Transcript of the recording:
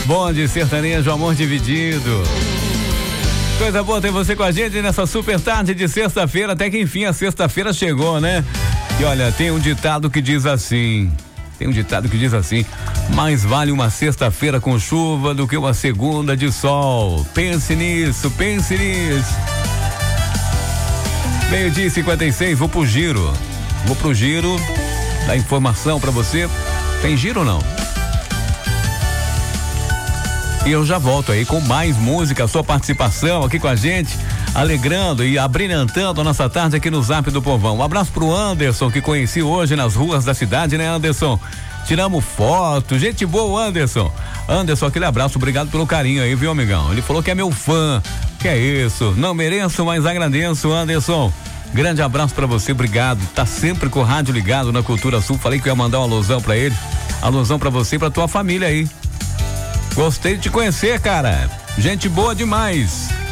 Bonde sertanejo, amor dividido. Coisa boa ter você com a gente nessa super tarde de sexta-feira, até que enfim a sexta-feira chegou, né? E olha, tem um ditado que diz assim, mais vale uma sexta-feira com chuva do que uma segunda de sol. Pense nisso. 12:56, vou pro giro da informação pra você. Tem giro ou não? E eu já volto aí com mais música, sua participação aqui com a gente, alegrando e abrilhantando a nossa tarde aqui no Zap do Povão. Um abraço pro Anderson, que conheci hoje nas ruas da cidade, né, Anderson? Tiramos foto, gente boa, Anderson. Anderson, aquele abraço, obrigado pelo carinho aí, viu, amigão? Ele falou que é meu fã, que é isso, não mereço, mas agradeço, Anderson. Grande abraço pra você, obrigado. Tá sempre com o rádio ligado na Cultura Sul. Falei que eu ia mandar uma alusão pra ele. Alusão pra você e pra tua família aí. Gostei de te conhecer, cara. Gente boa demais.